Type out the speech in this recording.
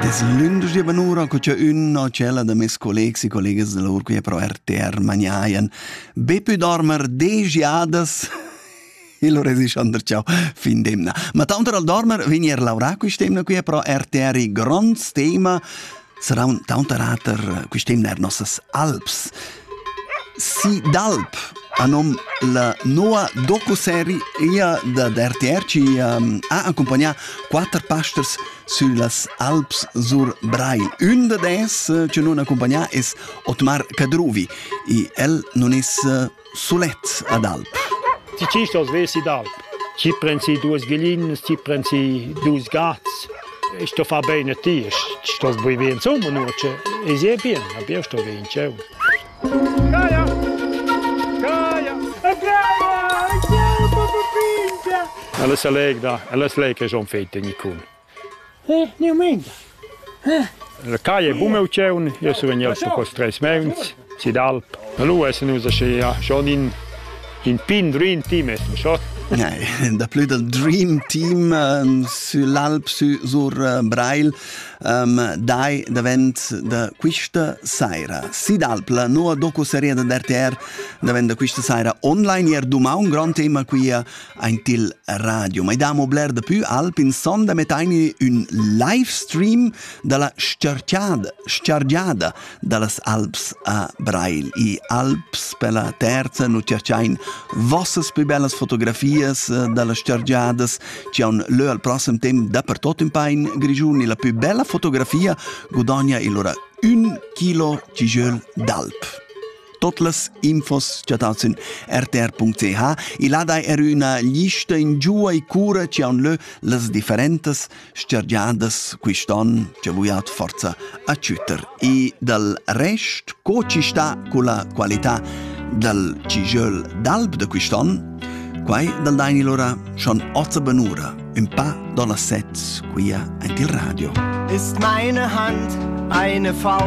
Des lundes di benura co c'è una cella de mes collegs e collegas de lor qui pro RTR magnaien. Bepi dormer degiadas e lo resiscionder ciao fin demna. Ma tanto al dormer venier laura quistemna qui pro RTR i grons tema sarà un tanto rater quistemna nossas Alps. Si d'Alp a nom la nuova docuserie da RTR ci ha accompagnato 4 pastors sulle Alps sur Brail. Un de des ci non accompagna è Otmar Kadruvi e el non è solet ad Alp. Ci sto svesi d'Alp. Ci prendi 2 gallines, ci prendi 2 gats. E sto fa bene ti, sto sboi insomma no, e si è bene, abbiamo sto bene, ciao. Gaia! Alles leg schon fete Nikon. Niente. La caia bumeu ceun, io so veniel sto cos 3 meuns, si d'Alp. Allora se nu sa schon in pin dream team es schon. Da più del Dream Team sull'Alp sur Brail dai davent da questa sera. Sid'Alp, la nuova docuserie dell'RTR davent da questa sera online ier dumà un gran tema qui a Intil Radio. Ma damo bler da più Alp in sonda metaini un live stream dalla sciargiada dallas Alps a Brail. I Alps per la terza nu cercain vossas più bellas fotografie dalle sciargiadas c'è un lö al prossimo tempo dappertutto in pain grigiuni la più bella fotografia guadagna il loro 1 chilo tigel d'Alp. Tutte le infos c'è in rtr.ch e là dai una lista in giù e cura c'è un lö le differenti sciargiadas quiston c'è vuiat forza a ciuter e dal rest co ci sta con la qualità del tigel d'Alp de quiston. Quai dal daini lora schon 8 benura, un pa dolla sets qui a Intil Radio. Ist meine Hand eine Faust